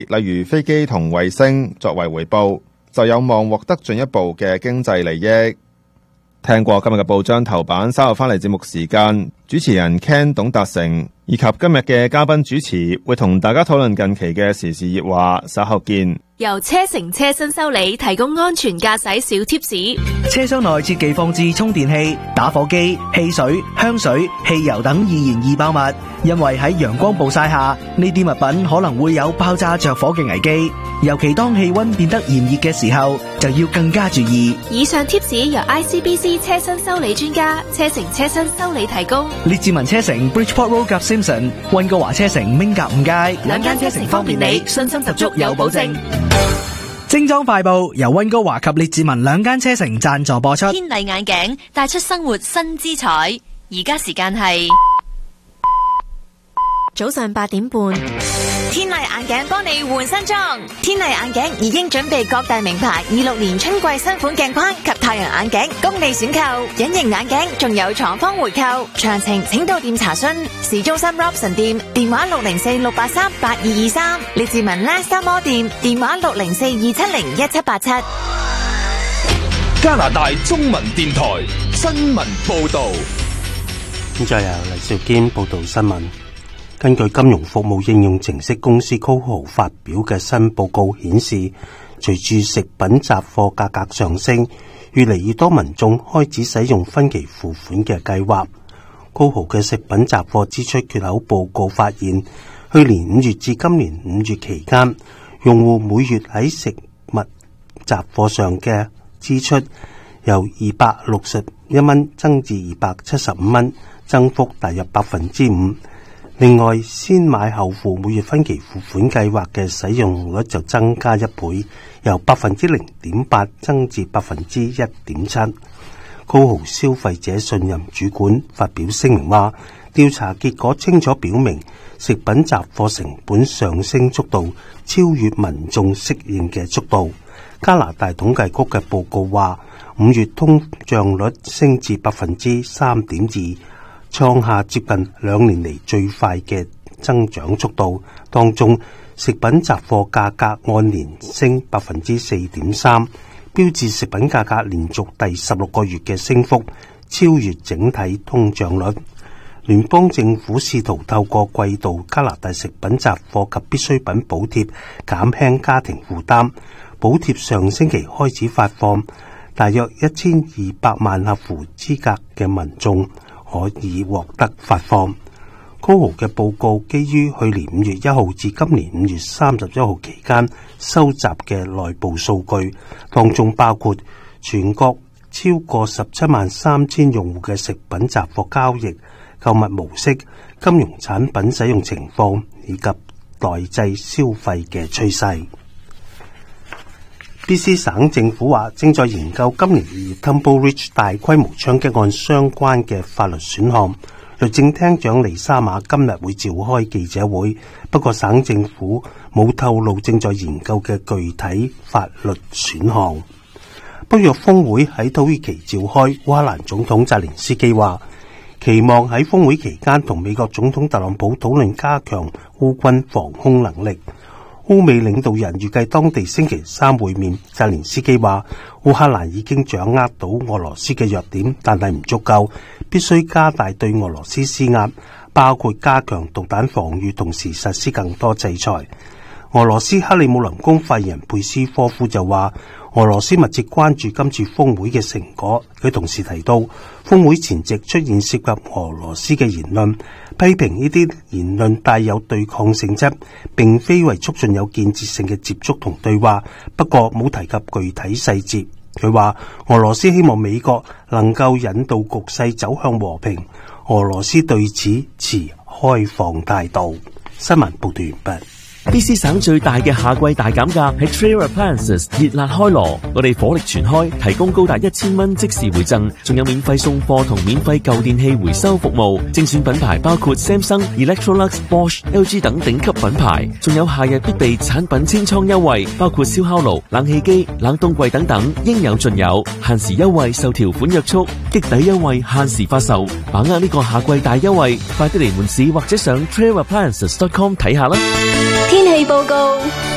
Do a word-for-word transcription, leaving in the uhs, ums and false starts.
例如飛機同衛星，作為回報，就有望獲得進一步嘅經濟利益。聽過今日嘅報章頭版，稍後翻嚟節目時間，主持人 Ken 董達成以及今日嘅嘉賓主持會同大家討論近期嘅時事熱話，稍後見。 由車成車身修理提供安全駕駛小貼士。 車廂內切忌放置充電器、打火機、汽水、香水、汽油等易燃易爆物，因為喺陽光暴曬下，呢啲物品可能會有爆炸着火嘅危機。尤其當氣溫變得炎熱嘅時候，就要更加注意。 以上貼士由 I C B C 車身修理專家車成車身修理提供。 列治文車城 Bridgeport Road 及 Simpson， 溫哥華車城 Ming 甲五街， 兩間車城方便你，信心十足有保證。 精裝快報由溫哥華及列治文兩間車城贊助播出。 天麗眼鏡帶出生活新姿彩。而家時間係早上八點半。 天麗眼鏡幫你換新裝。天麗眼鏡已經準備各大名牌二六年春季新款鏡框及太陽眼鏡供你選購。隱形眼鏡仲有廠方回購，詳情請到店查詢。市中心 Robson 店電話六零四六八三八二二三，列治文 Last Mall 店電話六零四二七零一七八七。 加拿大中文電台新聞報道。 咁就由黎兆堅報道新聞。根據金融服務應用程式公司 Coho 發表嘅新報告顯示，隨住食品雜貨價格上升，越嚟越多民眾開始使用分期付款嘅計劃。Coho 嘅食品雜貨支出缺口報告發現，去年五月至今年五月期間，用戶每月喺食物雜貨上嘅支出由二百六十一蚊增至二百七十五蚊，增幅大約百分之五。另外，先買後付每月分期付款計劃嘅使用率就增加一倍，由百分之零點八增至百分之一點七。高豪消費者信任主管發表聲明話，調查結果清楚表明，食品雜貨成本上升速度超越民眾適應嘅速度。加拿大統計局嘅報告話，五月通脹率升至百分之三點二。創下接近兩年嚟最快嘅增長速度，當中食品雜貨價格按年升百分之四點三，標誌食品價格連續第十六個月嘅升幅，超越整體通脹率。聯邦政府試圖透過季度加拿大食品雜貨及必需品補貼減輕家庭負擔，補貼上星期開始發放，大約一千二百萬合乎資格嘅民眾可以獲得發放。高豪嘅報告基於去年五月一號至今年五月三十一號期間收集嘅內部數據，當中包括全國超過十七萬三千用戶嘅食品雜貨交易、購物模式、金融產品使用情況以及代際消費嘅趨勢。B C 省政府話正在研究今年二月 Tumble Ridge 大規模槍擊案相關嘅法律選項。律政廳長莉莎馬今日會召開記者會，不過省政府冇透露正在研究嘅具體法律選項。北約峰會喺土耳其召開，烏克蘭總統澤連斯基話期望喺峰會期間同美國總統特朗普討論加強烏軍防空能力。歐美領導人預計當地星期三會面。澤連斯基話烏克蘭已經掌握到俄羅斯嘅弱點，但係唔足夠，必須加大對俄羅斯施壓，包括加強導彈防禦，同時實施更多制裁。俄羅斯克里姆林宮發言人佩斯科夫就話俄羅斯密切關注今次峰會嘅成果。佢同時提到峰會前夕出現涉及俄羅斯嘅言論，批評呢啲言論帶有對抗性質，並非為促進有建設性嘅接觸同對話，不過冇提及具體細節。佢話俄羅斯希望美國能夠引導局勢走向和平，俄羅斯對此持開放態度。新聞報道完畢。 B C 省最大嘅夏季大減價係 Trail Appliances 熱辣開鑼，我哋火力全開，提供高達一千蚊即時回贈，仲有免費送貨同免費舊電器回收服務。精選品牌包括 Samsung、Electrolux、Bosch、L G 等頂級品牌，仲有夏日必備產品清倉優惠，包括燒烤爐、冷氣機、冷凍櫃等等，應有盡有。限時優惠受條款約束，擊抵優惠限時發售，把握呢個夏季大優惠，快啲嚟門市或者上 trail appliances dot com 睇下啦。 天氣報告。